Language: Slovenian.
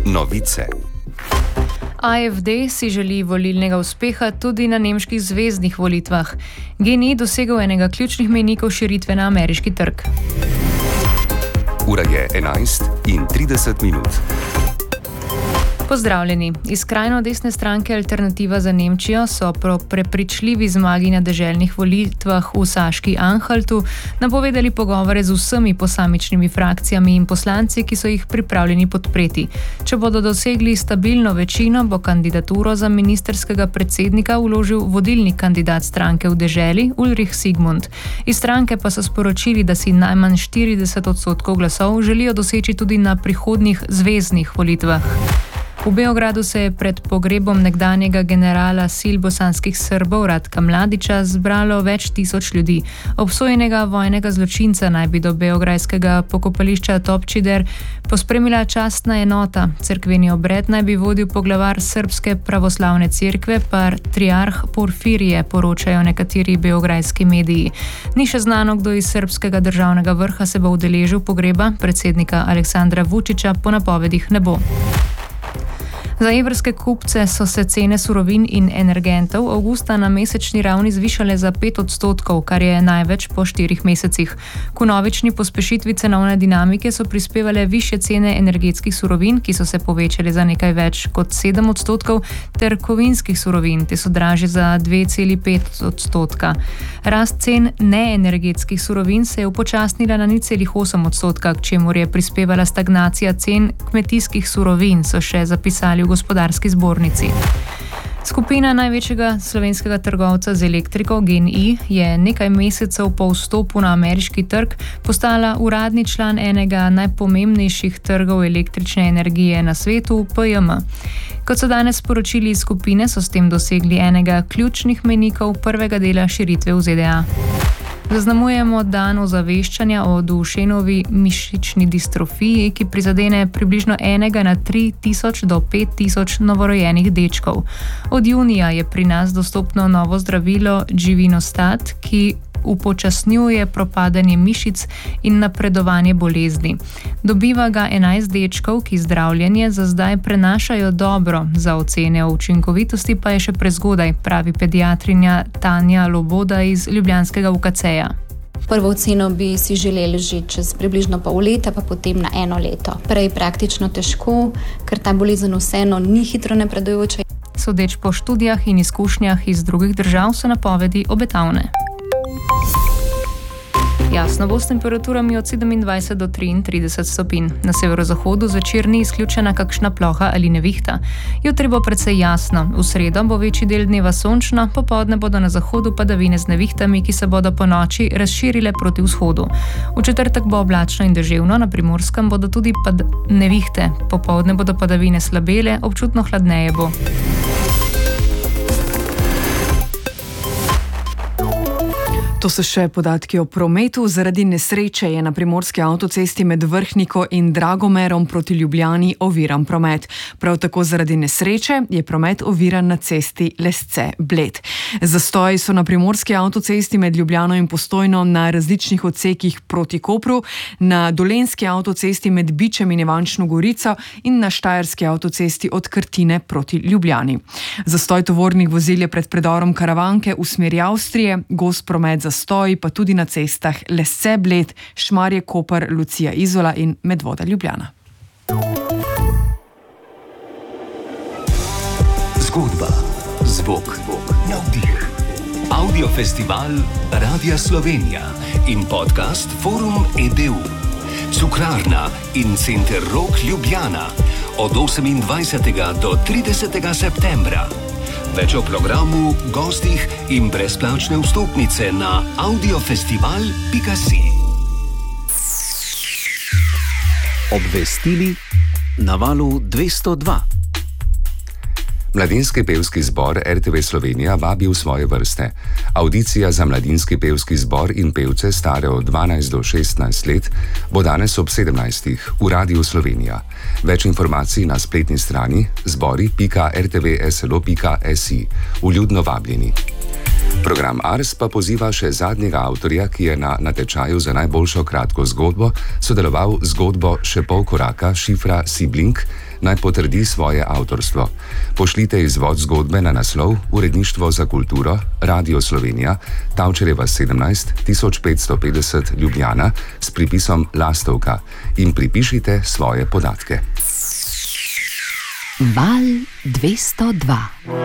Novice. AfD si želi volilnega uspeha tudi na nemških zvezdnih volitvah. GNI dosegel enega ključnih mejnikov širitve na ameriški trg. Ura je 11:30. Pozdravljeni. Iz skrajno desne stranke Alternativa za Nemčijo so po prepričljivi zmagi na deželnih volitvah v Saški Anhaltu napovedali pogovore z vsemi posamičnimi frakcijami in poslanci, ki so jih pripravljeni podpreti. Če bodo dosegli stabilno večino, bo kandidaturo za ministerskega predsednika vložil vodilni kandidat stranke v deželi Ulrich Sigmund. Iz stranke pa so sporočili, da si najmanj 40% glasov želijo doseči tudi na prihodnjih zvezdnih volitvah. V Beogradu se je pred pogrebom nekdanjega generala sil bosanskih Srbov Ratka Mladića zbralo več tisoč ljudi. Obsojenega vojnega zločinca naj bi do beograjskega pokopališča Topčider pospremila častna enota. Cerkveni obred naj bi vodil poglavar Srbske pravoslavne cerkve, patriarh Porfirije, poročajo nekateri beograjski mediji. Ni še znano, kdo iz srbskega državnega vrha se bo udeležil pogreba, predsednika Aleksandra Vučića po napovedih ne bo. Za evrske kupce so se cene surovin in energentov avgusta na mesečni ravni zvišale za 5%, kar je največ po 4 mesecih. K vnovični pospešitvi cenovne dinamike so prispevale višje cene energetskih surovin, ki so se povečale za nekaj več kot 7%, ter kovinskih surovin, te so dražje za 2,5%. Rast cen neenergetskih surovin se je upočasnila na 0,8%, k čemur je prispevala stagnacija cen kmetijskih surovin, so še zapisali v Gospodarski zbornici. Skupina največjega slovenskega trgovca z elektriko GNI je nekaj mesecev po vstopu na ameriški trg postala uradni član enega najpomembnejših trgov električne energije na svetu, PM. Kot so danes sporočili iz skupine, so s tem dosegli enega ključnih mejnikov prvega dela širitve v ZDA. Zaznamujemo dan ozaveščanja o Dušenovi mišični distrofiji, ki prizadene približno 1 na 3.000 do 5.000 novorojenih dečkov. Od junija je pri nas dostopno novo zdravilo Givinostat, ki upočasnjuje propadanje mišic in napredovanje bolezni. Dobiva ga 11 dečkov, ki zdravljenje za zdaj prenašajo dobro, za ocene o učinkovitosti pa je še prezgodaj, pravi pediatrinja Tanja Loboda iz ljubljanskega UKC-ja. Prvo oceno bi si želeli že čez približno pol leta, pa potem na 1 leto. Prej praktično težko, ker ta bolezen vseeno ni hitro napredujoča. Sodeč po študijah in izkušnjah iz drugih držav so napovedi obetavne. Jasno bo s temperaturami od 27 do 33 stopinj. Na severozahodu zvečer ni izključena kakšna ploha ali nevihta. Jutri bo precej jasno. V sredo bo večji del dneva sončno, popoldne bodo na zahodu padavine z nevihtami, ki se bodo po noči razširile proti vzhodu. V četrtek bo oblačno in deževno, na Primorskem bodo tudi nevihte. Popoldne bodo padavine slabele, občutno hladneje bo. To so še podatki o prometu. Zaradi nesreče je na primorski avtocesti med Vrhniko in Dragomerom proti Ljubljani oviran promet. Prav tako zaradi nesreče je promet oviran na cesti Lesce-Bled. Zastoji so na primorski avtocesti med Ljubljano in Postojno na različnih odsekih proti Kopru, na dolenjski avtocesti med Bičem in Ivančno Gorico in na štajerski avtocesti od Krtine proti Ljubljani. Zastoj tovornih vozil je pred predorom Karavanke v smeri Avstrije, gost promet zastoji pa tudi na cestah Lesce-Bled, Šmarje-Koper, Lucija-Izola in Medvoda Ljubljana. Zgodba, zvok, navdih. Audiofestival Radia Slovenija in podcast Forum EDU. Cukrarna in Center Rok Ljubljana od 28. do 30. septembra. Več o programu, gostih in brezplačne vstopnice na audiofestival.si. Obvestili na valu 202. Mladinski pevski zbor RTV Slovenija vabi v svoje vrste. Avdicija za mladinski pevski zbor in pevce stare od 12 do 16 let bo danes ob 17. v Radiu Slovenija. Več informacij na spletni strani zbori.rtvslo.si. Vljudno vabljeni. Program Ars pa poziva še zadnjega avtorja, ki je na natečaju za najboljšo kratko zgodbo sodeloval z zgodbo Še pol koraka šifra Sibling, naj potrdi svoje avtorstvo. Pošljite izvod zgodbe na naslov Uredništvo za kulturo, Radio Slovenija, Tavčarjeva 17 1550 Ljubljana s pripisom Lastovka in pripišite svoje podatke. Val 202.